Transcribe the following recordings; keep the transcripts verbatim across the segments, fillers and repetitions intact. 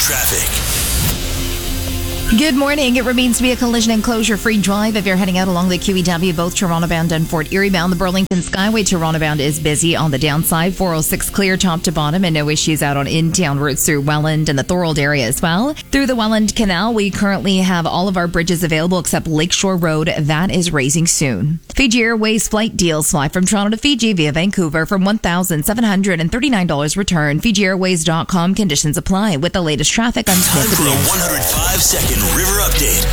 Traffic. Good morning. It remains to be a collision and closure-free drive if you're heading out along the Q E W, both Toronto bound and Fort Erie bound. The Burlington Skyway Toronto bound is busy on the downside. four oh six clear top to bottom, and no issues out on in-town routes through Welland and the Thorold area as well. Through the Welland Canal, we currently have all of our bridges available except Lakeshore Road. That is raising soon. Fiji Airways flight deals fly from Toronto to Fiji via Vancouver from one thousand seven hundred thirty-nine dollars return. Fiji Airways dot com. Conditions apply. With the latest traffic on Time for a one hundred five second River Update.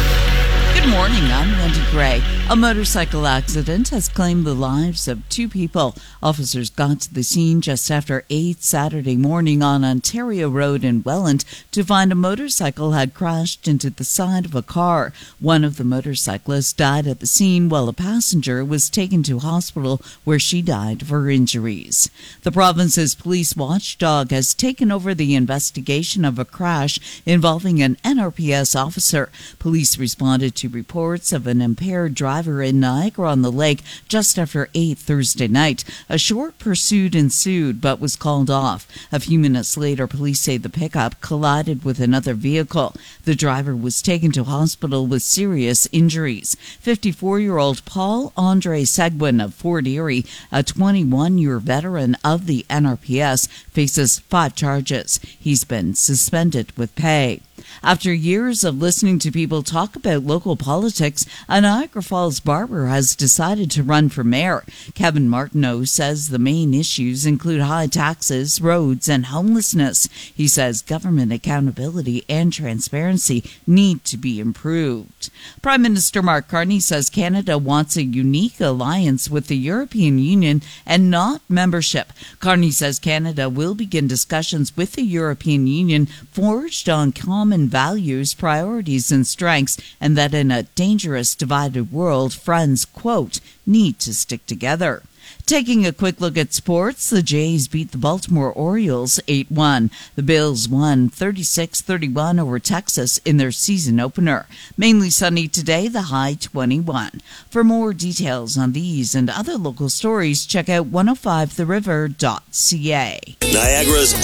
Good morning, I'm Wendy Gray. A motorcycle accident has claimed the lives of two people. Officers got to the scene just after eight Saturday morning on Ontario Road in Welland to find a motorcycle had crashed into the side of a car. One of the motorcyclists died at the scene while a passenger was taken to hospital where she died of her injuries. The province's police watchdog has taken over the investigation of a crash involving an N R P S officer. Police responded to reports of an impaired driver in Niagara-on-the-Lake just after eight Thursday night. A short pursuit ensued but was called off. A few minutes later, police say the pickup collided with another vehicle. The driver was taken to hospital with serious injuries. fifty-four-year-old Paul Andre Seguin of Fort Erie, a twenty-one-year veteran of the N R P S, faces five charges. He's been suspended with pay. After years of listening to people talk about local politics, a Niagara Falls barber has decided to run for mayor. Kevin Martineau says the main issues include high taxes, roads, and homelessness. He says government accountability and transparency need to be improved. Prime Minister Mark Carney says Canada wants a unique alliance with the European Union and not membership. Carney says Canada will begin discussions with the European Union forged on common values, priorities, and strengths, and that in a dangerous divided world, friends, quote, need to stick together. Taking a quick look at sports, the Jays beat the Baltimore Orioles eight one. The Bills won thirty-six thirty-one over Texas in their season opener. Mainly sunny today, the high twenty-one. For more details on these and other local stories, check out one oh five the river dot c a. Niagara's